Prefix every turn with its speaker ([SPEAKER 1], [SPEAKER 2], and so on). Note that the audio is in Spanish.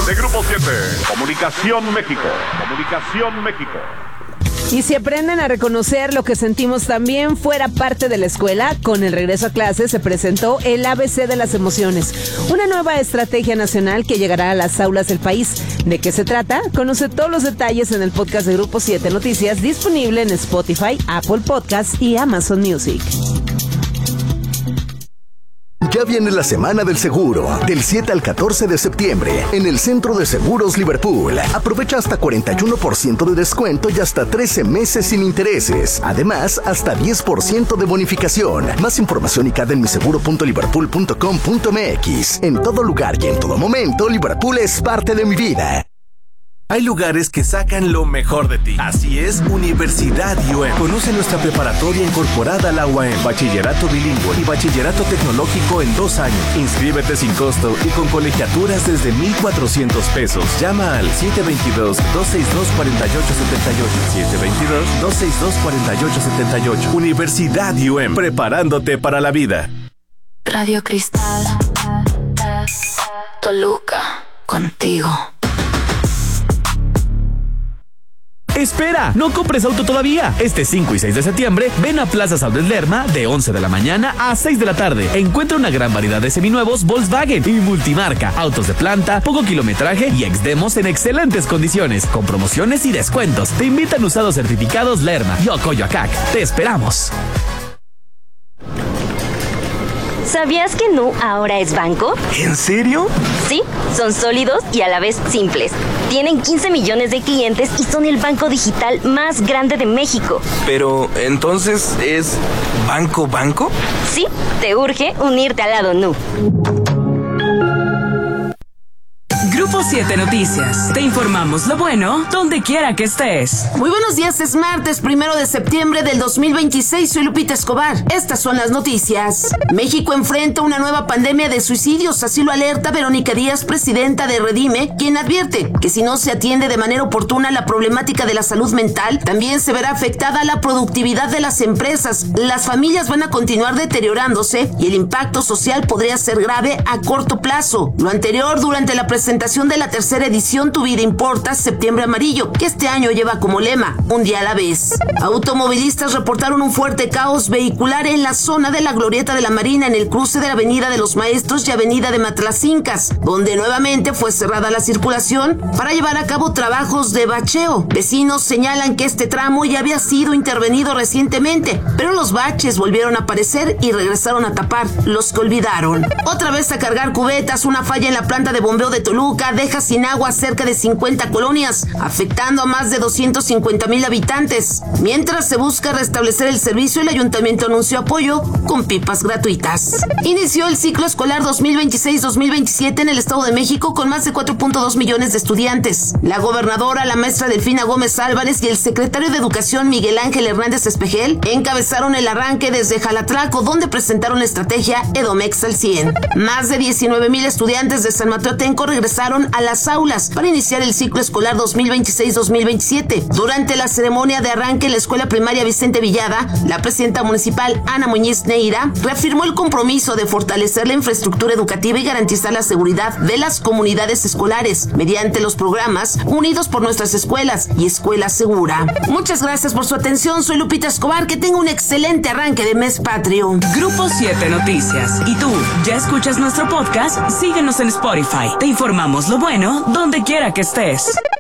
[SPEAKER 1] de Grupo 7. Comunicación México.
[SPEAKER 2] Y si aprenden a reconocer lo que sentimos también fuera parte de la escuela, con el regreso a clases se presentó el ABC de las emociones, una nueva estrategia nacional que llegará a las aulas del país. ¿De qué se trata? Conoce todos los detalles en el podcast de Grupo 7 Noticias, disponible en Spotify, Apple Podcasts y Amazon Music.
[SPEAKER 3] Ya viene la Semana del Seguro, del 7 al 14 de septiembre, en el Centro de Seguros Liverpool. Aprovecha hasta 41% de descuento y hasta 13 meses sin intereses. Además, hasta 10% de bonificación. Más información y cada en miseguro.liverpool.com.mx. En todo lugar y en todo momento, Liverpool es parte de mi vida.
[SPEAKER 4] Hay lugares que sacan lo mejor de ti. Así es, Universidad UM. Conoce nuestra preparatoria incorporada a la UAM, bachillerato bilingüe y bachillerato tecnológico en 2 años. Inscríbete sin costo y con colegiaturas desde 1,400 pesos. Llama al 722-262-4878. 722-262-4878. Universidad UM, preparándote para la vida.
[SPEAKER 5] Radio Cristal, Toluca, contigo.
[SPEAKER 6] ¡Espera! ¡No compres auto todavía! Este 5 y 6 de septiembre, ven a Plaza Saudes Lerma de 11 de la mañana a 6 de la tarde. Encuentra una gran variedad de seminuevos Volkswagen y multimarca, autos de planta, poco kilometraje y ex-demos en excelentes condiciones, con promociones y descuentos. Te invitan usados certificados Lerma y Ocoyoacac. ¡Te esperamos!
[SPEAKER 7] ¿Sabías que Nu ahora es banco?
[SPEAKER 4] ¿En serio?
[SPEAKER 7] Sí, son sólidos y a la vez simples. Tienen 15 millones de clientes y son el banco digital más grande de México.
[SPEAKER 4] Pero, ¿entonces es banco?
[SPEAKER 7] Sí, te urge unirte al lado Nu.
[SPEAKER 8] Grupo 7 Noticias. Te informamos lo bueno donde quiera que estés.
[SPEAKER 9] Muy buenos días, es martes 1 de septiembre del 2026. Soy Lupita Escobar. Estas son las noticias. México enfrenta una nueva pandemia de suicidios, así lo alerta Verónica Díaz, presidenta de Redime, quien advierte que si no se atiende de manera oportuna la problemática de la salud mental, también se verá afectada la productividad de las empresas. Las familias van a continuar deteriorándose y el impacto social podría ser grave a corto plazo. Lo anterior durante la presentación de la tercera edición Tu Vida Importa, Septiembre Amarillo, que este año lleva como lema Un día a la vez. Automovilistas reportaron un fuerte caos vehicular en la zona de la Glorieta de la Marina, en el cruce de la Avenida de los Maestros y Avenida de Matlacincas, donde nuevamente fue cerrada la circulación para llevar a cabo trabajos de bacheo. Vecinos señalan que este tramo ya había sido intervenido recientemente, pero los baches volvieron a aparecer y regresaron a tapar los que olvidaron. Otra vez a cargar cubetas, una falla en la planta de bombeo de Toluca deja sin agua cerca de 50 colonias, afectando a más de 250,000 habitantes. Mientras se busca restablecer el servicio, el ayuntamiento anunció apoyo con pipas gratuitas. Inició el ciclo escolar 2026-2027 en el Estado de México con más de 4.2 millones de estudiantes. La gobernadora, la maestra Delfina Gómez Álvarez y el secretario de Educación Miguel Ángel Hernández Espejel encabezaron el arranque desde Jalatlaco, donde presentaron la estrategia Edomex al 100. Más de 19,000 estudiantes de San Mateo Atenco regresaron a las aulas para iniciar el ciclo escolar 2026-2027. Durante la ceremonia de arranque en la escuela primaria Vicente Villada, la presidenta municipal Ana Muñiz Neira reafirmó el compromiso de fortalecer la infraestructura educativa y garantizar la seguridad de las comunidades escolares mediante los programas Unidos por Nuestras Escuelas y Escuela Segura. Muchas gracias por su atención. Soy Lupita Escobar. Que tenga un excelente arranque de mes patrio.
[SPEAKER 8] Grupo 7 Noticias. ¿Y tú, ya escuchas nuestro podcast? Síguenos en Spotify. Te informamos lo bueno donde quiera que estés.